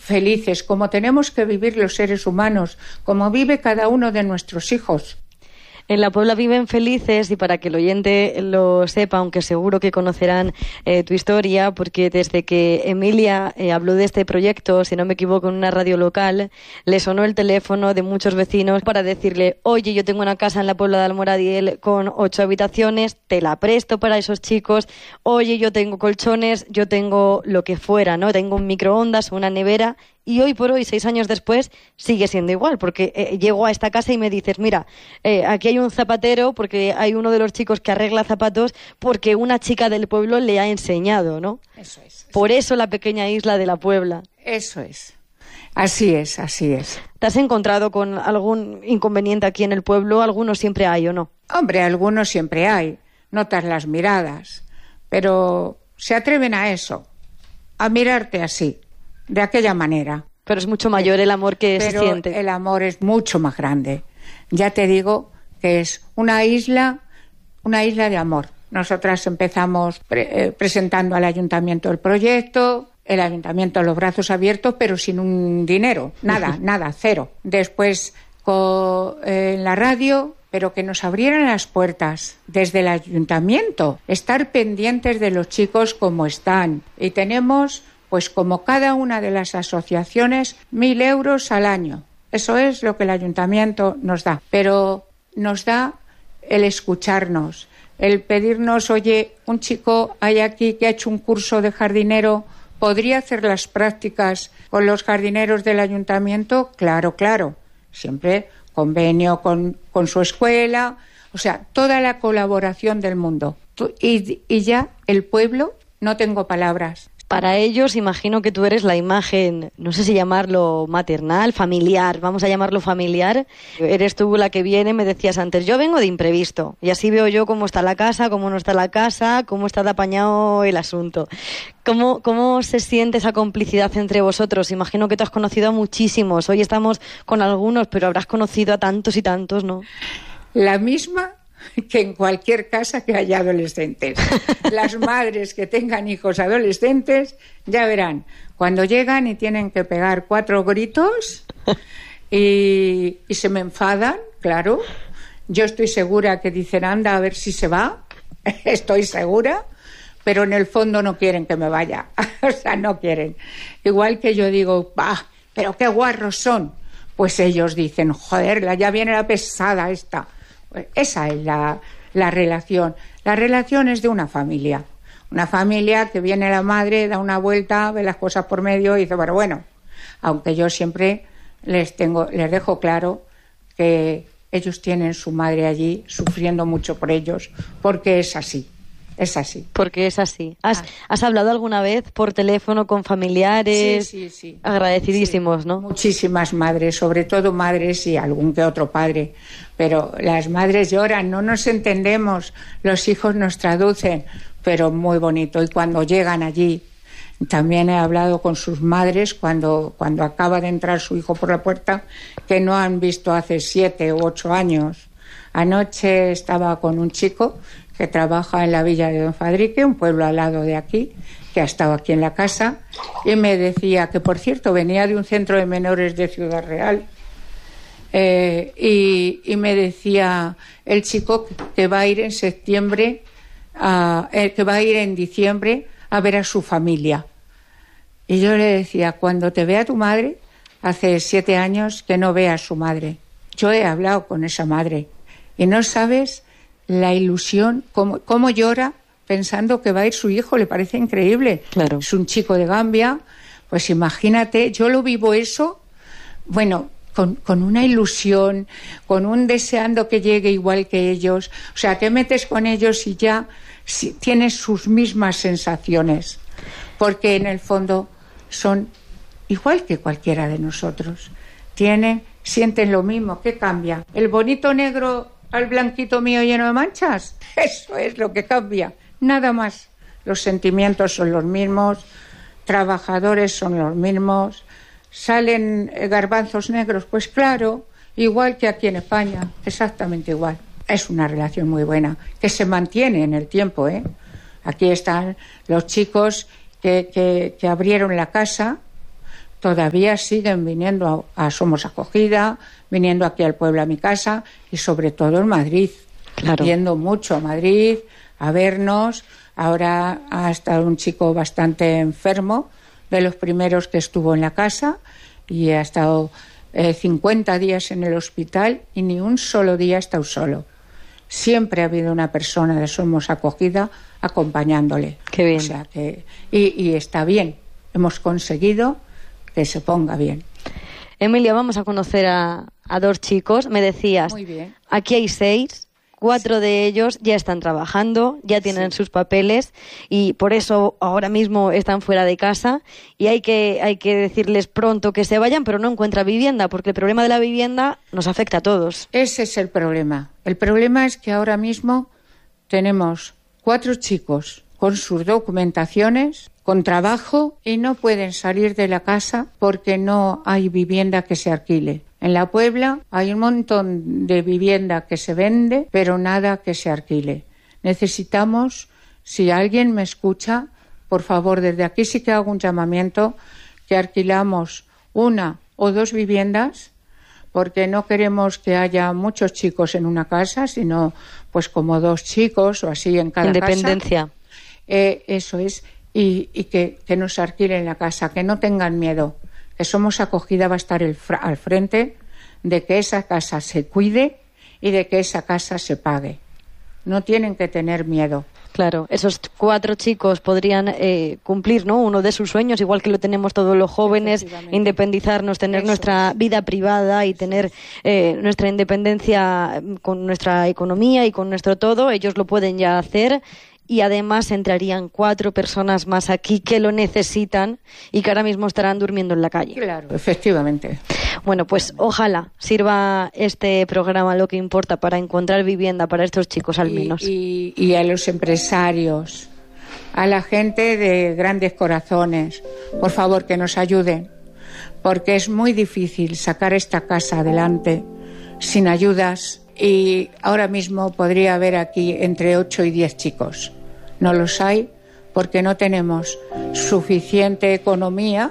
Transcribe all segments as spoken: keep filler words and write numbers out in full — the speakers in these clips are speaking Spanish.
felices, como tenemos que vivir los seres humanos, como vive cada uno de nuestros hijos. En La Puebla viven felices, y para que el oyente lo sepa, aunque seguro que conocerán eh, tu historia, porque desde que Emilia eh, habló de este proyecto, si no me equivoco, en una radio local, le sonó el teléfono de muchos vecinos para decirle: oye, yo tengo una casa en la Puebla de Almoradiel con ocho habitaciones, te la presto para esos chicos. Oye, yo tengo colchones, yo tengo lo que fuera, ¿no? Tengo un microondas, una nevera. Y hoy por hoy, seis años después, sigue siendo igual, porque eh, llego a esta casa y me dices: mira, eh, aquí hay un zapatero, porque hay uno de los chicos que arregla zapatos, porque una chica del pueblo le ha enseñado, ¿no? Eso es. Eso por eso la pequeña isla de La Puebla. Eso es. Así es, así es. ¿Te has encontrado con algún inconveniente aquí en el pueblo? ¿Algunos siempre hay o no? Hombre, algunos siempre hay. Notas las miradas. Pero se atreven a eso, a mirarte así, de aquella manera. Pero es mucho mayor el amor que Pero se siente. El amor es mucho más grande. Ya te digo que es una isla, una isla de amor. Nosotras empezamos pre- eh, presentando al ayuntamiento el proyecto, el ayuntamiento los brazos abiertos, pero sin un dinero, nada, nada, cero. Después con, eh, en la radio, pero que nos abrieran las puertas desde el ayuntamiento, estar pendientes de los chicos como están. Y tenemos, pues como cada una de las asociaciones, mil euros al año. Eso es lo que el ayuntamiento nos da. Pero nos da el escucharnos, el pedirnos: oye, un chico hay aquí que ha hecho un curso de jardinero, ¿podría hacer las prácticas con los jardineros del ayuntamiento? Claro, claro. Siempre convenio con, con su escuela. O sea, toda la colaboración del mundo. Y, y ya el pueblo, no tengo palabras. Para ellos, imagino que tú eres la imagen, no sé si llamarlo maternal, familiar, vamos a llamarlo familiar. Eres tú la que viene, me decías antes, yo vengo de imprevisto, y así veo yo cómo está la casa, cómo no está la casa, cómo está de apañado el asunto. ¿Cómo, cómo se siente esa complicidad entre vosotros? Imagino que tú has conocido a muchísimos, hoy estamos con algunos, pero habrás conocido a tantos y tantos, ¿no? La misma que en cualquier casa que haya adolescentes. Las madres que tengan hijos adolescentes ya verán, cuando llegan y tienen que pegar cuatro gritos y, y se me enfadan, claro. Yo estoy segura que dicen: anda, a ver si se va. Estoy segura, pero en el fondo no quieren que me vaya. O sea, no quieren. Igual que yo digo: bah, pero qué guarros son. Pues ellos dicen: joder, ya viene la pesada esta. Esa es la, la relación. La relación es de una familia. Una familia que viene la madre, da una vuelta, ve las cosas por medio y dice: bueno, bueno. Aunque yo siempre les tengo, les dejo claro que ellos tienen su madre allí sufriendo mucho por ellos, porque es así. Es así. Porque es así. ¿Has, ah. ¿Has hablado alguna vez por teléfono con familiares? Sí, sí, sí. Agradecidísimos, sí. ¿No? Muchísimas madres, sobre todo madres y algún que otro padre. Pero las madres lloran, no nos entendemos, los hijos nos traducen, pero muy bonito. Y cuando llegan allí, también he hablado con sus madres cuando, cuando acaba de entrar su hijo por la puerta, que no han visto hace siete u ocho años. Anoche estaba con un chico que trabaja en la villa de Don Fadrique, un pueblo al lado de aquí, que ha estado aquí en la casa, y me decía que, por cierto, venía de un centro de menores de Ciudad Real, eh, y, y me decía el chico que va a ir en septiembre, a, eh, que va a ir en diciembre a ver a su familia. Y yo le decía: cuando te vea tu madre, hace siete años que no vea a su madre. Yo he hablado con esa madre, y no sabes la ilusión, cómo, cómo llora pensando que va a ir su hijo, le parece increíble. Claro. Es un chico de Gambia, pues imagínate, yo lo vivo eso, bueno, con, con una ilusión, con un deseando que llegue igual que ellos. O sea, te metes con ellos y ya si, tienes sus mismas sensaciones, porque en el fondo son igual que cualquiera de nosotros. Tienen, sienten lo mismo. ¿Qué cambia? ¿El bonito negro al blanquito mío lleno de manchas? Eso es lo que cambia, nada más. Los sentimientos son los mismos, trabajadores son los mismos, salen garbanzos negros, pues claro, igual que aquí en España, exactamente igual. Es una relación muy buena, que se mantiene en el tiempo, ¿eh? Aquí están los chicos que, que, que abrieron la casa, todavía siguen viniendo a, a Somos Acogida, viniendo aquí al pueblo, a mi casa, y sobre todo en Madrid. Claro. Yendo mucho a Madrid a vernos. Ahora ha estado un chico bastante enfermo, de los primeros que estuvo en la casa, y ha estado eh, cincuenta días en el hospital y ni un solo día ha estado solo. Siempre ha habido una persona de Somos Acogida acompañándole. Qué bien. O sea que, y, y está bien. Hemos conseguido que se ponga bien. Emilia, vamos a conocer a, a dos chicos. Me decías, muy bien. Aquí hay seis. Cuatro de ellos ya están trabajando, ya tienen sí. sus papeles y por eso ahora mismo están fuera de casa y hay que, hay que decirles pronto que se vayan, pero no encuentran vivienda, porque el problema de la vivienda nos afecta a todos. Ese es el problema. El problema es que ahora mismo tenemos cuatro chicos con sus documentaciones, con trabajo, y no pueden salir de la casa porque no hay vivienda que se alquile. En la Puebla hay un montón de vivienda que se vende, pero nada que se alquile. Necesitamos, si alguien me escucha, por favor, desde aquí sí que hago un llamamiento, que alquilamos una o dos viviendas, porque no queremos que haya muchos chicos en una casa, sino pues como dos chicos o así en cada Independencia. casa. Eh, eso es, y, y que, que nos alquilen la casa, que no tengan miedo. Que Somos Acogida va a estar el, al frente de que esa casa se cuide y de que esa casa se pague. No tienen que tener miedo. Claro, esos cuatro chicos podrían eh, cumplir, ¿no?, uno de sus sueños, igual que lo tenemos todos los jóvenes, independizarnos, tener Eso. nuestra vida privada y tener eh, nuestra independencia con nuestra economía y con nuestro todo. Ellos lo pueden ya hacer. Y además entrarían cuatro personas más aquí que lo necesitan y que ahora mismo estarán durmiendo en la calle. Claro, efectivamente. Bueno, pues ojalá sirva este programa lo que importa para encontrar vivienda para estos chicos al menos. Y, y, y a los empresarios, a la gente de grandes corazones, por favor que nos ayuden, porque es muy difícil sacar esta casa adelante sin ayudas. Y ahora mismo podría haber aquí entre ocho y diez chicos. No los hay porque no tenemos suficiente economía,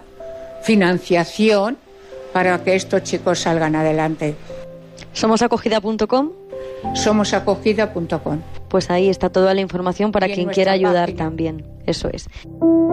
financiación para que estos chicos salgan adelante. ¿Somos acogida punto com? somos acogida punto com. Pues ahí está toda la información para quien quiera ayudar página. También. Eso es.